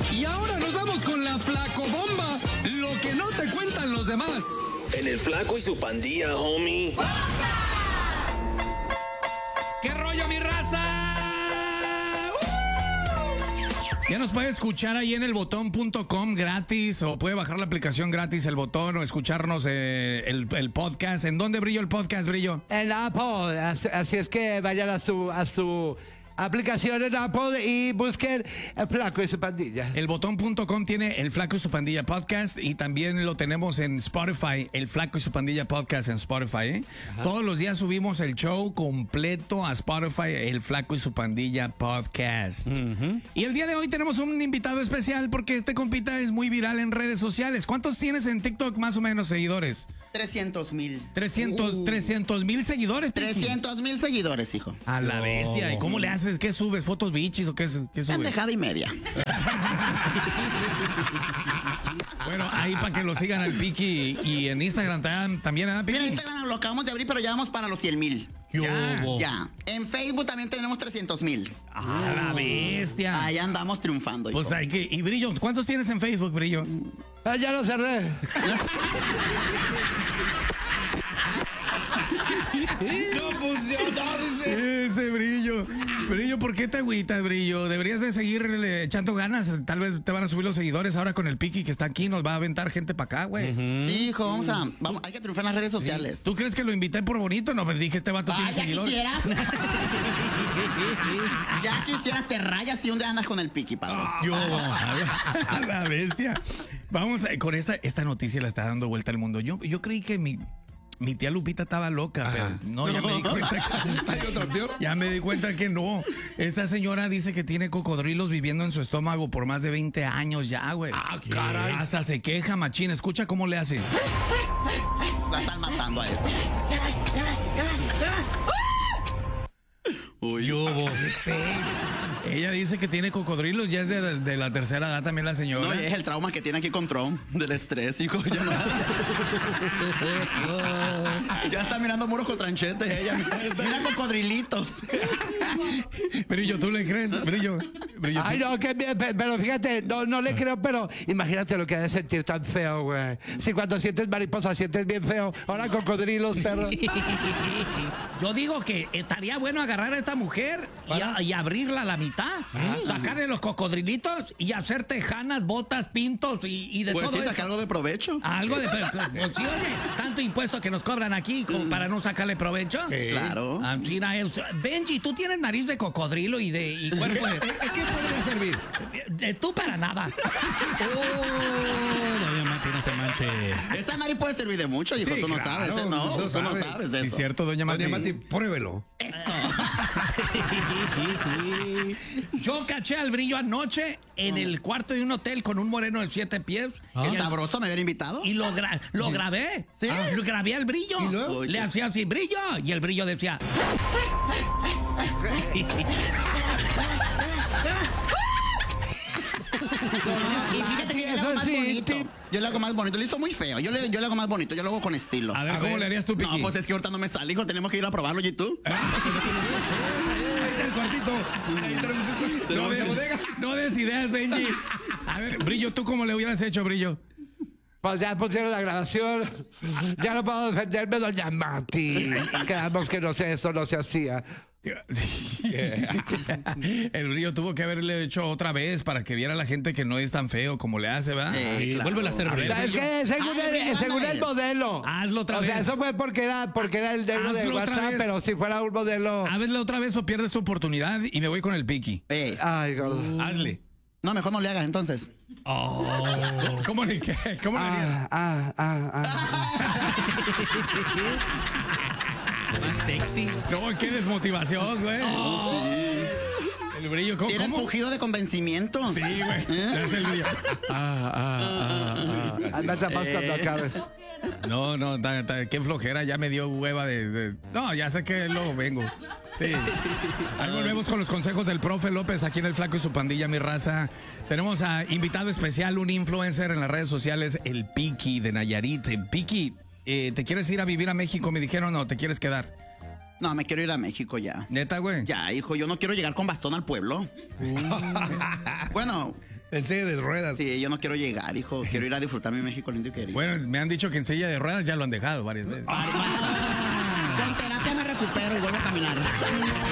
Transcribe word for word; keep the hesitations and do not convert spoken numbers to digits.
Y ahora nos vamos con la flacobomba, lo que no te cuentan los demás. En el Flaco y su pandilla, homie. ¿Qué rollo, mi raza? Ya nos puede escuchar ahí en el botón punto com gratis, o puede bajar la aplicación gratis, el botón, o escucharnos eh, el, el podcast. ¿En dónde Brillo el podcast, Brillo? En Apple, así, así es que vayan a su, a su aplicación en Apple y busquen El Flaco y su pandilla. El botón punto com tiene El Flaco y su pandilla podcast, y también lo tenemos en Spotify, El Flaco y su pandilla podcast en Spotify. ¿eh? Todos los días subimos el show completo a Spotify, El Flaco y su pandilla podcast. Uh-huh. Y el día de hoy tenemos un invitado especial porque este compita es muy viral en redes sociales. ¿Cuántos tienes en TikTok más o menos seguidores? trescientos mil. trescientos mil seguidores. trescientos mil seguidores, hijo. A la bestia. ¿Y cómo le haces? ¿Qué subes? ¿Fotos bichis o qué, qué subes? Pendejada y media. Bueno, ahí para que lo sigan al Piqui, y en Instagram también, ¿eh, Piqui? Mira, Instagram lo acabamos de abrir, pero ya vamos para los cien mil. Ya, ya. En Facebook también tenemos trescientos mil. ¡Ah, la bestia! Ahí andamos triunfando. Pues hay que... Y Brillo, ¿cuántos tienes en Facebook, Brillo? Ah, ya lo cerré. No funciona, dice. Ese Brillo. Brillo, ¿por qué te agüitas, Brillo? Deberías de seguirle echando ganas. Tal vez te van a subir los seguidores ahora con el Piqui que está aquí. Nos va a aventar gente para acá, güey. Uh-huh. Sí, hijo, vamos a... Vamos, hay que triunfar en las redes sociales. Sí. ¿Tú crees que lo invité por bonito? No, me dije, este vato tiene seguidores. ¿Ya quisieras? Ya quisieras, te rayas y un día andas con el Piqui, padre. Yo, a la bestia. Vamos, a, con esta, esta noticia la está dando vuelta al mundo. Yo, yo creí que mi... Mi tía Lupita estaba loca, pero no, ya me di cuenta que, ya me di cuenta que no. Esta señora dice que tiene cocodrilos viviendo en su estómago por más de veinte años ya, güey. Ah, caray. Hasta se queja, machín. Escucha cómo le hace. La están matando a eso. Uy, yo, ella dice que tiene cocodrilos, ya es de, de la tercera edad también la señora. No, es el trauma que tiene aquí con Trump, del estrés, hijo. Ya, no. Ya está mirando muros con tranchetes, ella. Mira cocodrilitos. Brillo, ¿tú le crees? Brillo. Brillo Ay, no, que, pero fíjate, no, no le creo, pero imagínate lo que ha de sentir tan feo, güey. Si cuando sientes mariposa sientes bien feo, ahora cocodrilos, perro. Yo digo que estaría bueno agarrar a esta mujer y, a, y abrirla a la mitad, ¿Ah? sacarle los cocodrilitos y hacer tejanas, botas, pintos y, y de pues todo. Sí, sacar algo de provecho. Algo de provecho. Pues, sí, oye, tanto impuesto que nos cobran aquí como para no sacarle provecho. Sí. Claro. Ah, sí, Benji, tú tienes nariz de cocodrilo y de y cuerpo de... ¿Qué podría servir? De, tú para nada. Oh, doña Mati, no se manche. Esa nariz puede servir de mucho, hijo. Sí, tú no claro, sabes, ¿eh? No, no tú sabe. no sabes eso. Es cierto, doña Mati. Doña Mati, pruébelo. Eso. Yo caché al Brillo anoche en el cuarto de un hotel con un moreno de siete pies. ¿Qué el, sabroso me habían invitado? Y lo, gra lo grabé. ¿Sí? Ah, lo grabé al Brillo. ¿Y luego? Le hacía así, Brillo. Y el Brillo decía... Y fíjate que yo le hago más bonito. Yo le hago más bonito. Lo hizo muy feo. Yo le, yo le hago más bonito. Yo lo hago con estilo. A ver, a ¿cómo ver. le harías tú, Piqui? No, pues es que ahorita no me sale, hijo. Tenemos que ir a probarlo, ¿y tú? Ahí está el cuartito. Ahí tenemos un... No, des, no des ideas, Benji. A ver, Brillo, ¿tú cómo le hubieras hecho, Brillo? Pues ya pusieron la grabación. Ya no puedo defenderme, doña Mati. Quedamos que no sé, esto no se hacía. El Brillo tuvo que haberle hecho otra vez para que viera la gente que no es tan feo como le hace, ¿verdad? Sí, claro. Vuélvelo a hacer, a ver, Es que según, Ay, el, según el modelo. Hazlo otra o vez. sea, eso fue porque era, porque era el negro de Hazlo otra WhatsApp, vez. pero si fuera un modelo. Hazlo otra vez o pierdes tu oportunidad y me voy con el Piqui. Eh. Ay, gordo. Hazle. No, mejor no le hagas entonces. Oh, ¿Cómo le, qué? ¿Cómo le harías? Ah, ah, ah, ah. Más sexy. No, qué desmotivación, güey. Oh, sí. El Brillo, ¿cómo? Tiene empujido de convencimiento. Sí, güey. ¿Eh? Es el Brillo. Ah, ah, ah, ah. Anda chapás cuando acabes. No, no, ta, ta, qué flojera, ya me dio hueva de, de... No, ya sé que luego vengo. Sí. Ahí volvemos con los consejos del profe López aquí en El Flaco y su pandilla, mi raza. Tenemos a invitado especial, un influencer en las redes sociales, el Piqui de Nayarit. Piqui, eh, ¿te quieres ir a vivir a México? Me dijeron, ¿o te quieres quedar? No, me quiero ir a México ya. ¿Neta, güey? Ya, hijo, yo no quiero llegar con bastón al pueblo. Uh. Bueno... En silla de ruedas. Sí, yo no quiero llegar, hijo. Quiero ir a disfrutar mi México lindo y querido. Bueno, me han dicho que en silla de ruedas ya lo han dejado varias veces. Con terapia me recupero y vuelvo a caminar.